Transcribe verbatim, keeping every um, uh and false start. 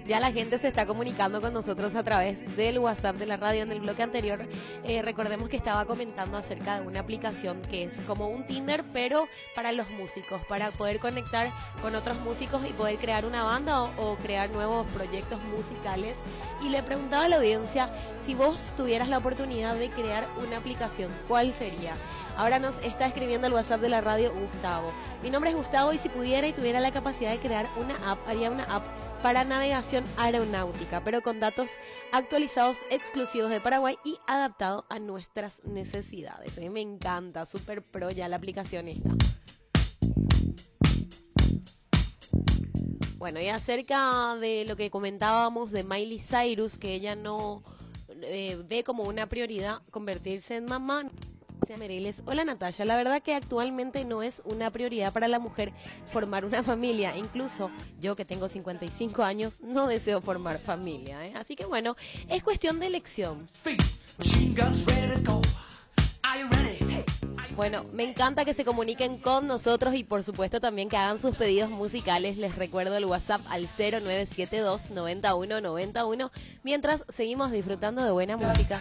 Ya la gente se está comunicando con nosotros a través del WhatsApp de la radio. En el bloque anterior, eh, recordemos que estaba comentando acerca de una aplicación que es como un Tinder, pero para los músicos, para poder conectar con otros músicos y poder crear una banda o, o crear nuevos proyectos musicales. Y le preguntaba a la audiencia, si vos tuvieras la oportunidad de crear una aplicación, ¿cuál sería? Ahora nos está escribiendo el WhatsApp de la radio Gustavo. Mi nombre es Gustavo y si pudiera y tuviera la capacidad de crear una app, haría una app para navegación aeronáutica, pero con datos actualizados exclusivos de Paraguay y adaptado a nuestras necesidades. A mí me encanta, súper pro ya la aplicación esta. Bueno, y acerca de lo que comentábamos de Miley Cyrus, que ella no eh, ve como una prioridad convertirse en mamá. Meriles. Hola Natalia, la verdad que actualmente no es una prioridad para la mujer formar una familia, incluso yo que tengo cincuenta y cinco años no deseo formar familia, ¿eh? Así que bueno, es cuestión de elección. Bueno, me encanta que se comuniquen con nosotros y por supuesto también que hagan sus pedidos musicales. Les recuerdo el WhatsApp al cero nueve siete dos, noventa y uno noventa y uno mientras seguimos disfrutando de buena música.